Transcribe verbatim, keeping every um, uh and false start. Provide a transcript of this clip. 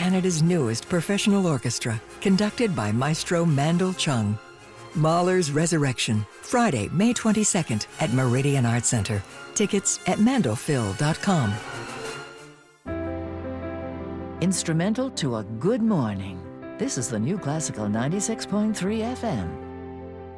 Canada's newest professional orchestra, conducted by Maestro Mandel Chung. Mahler's Resurrection, Friday, May twenty-second at Meridian Arts Center. Tickets at mandelphil dot com. Instrumental to a good morning. This is the New Classical ninety-six point three F M.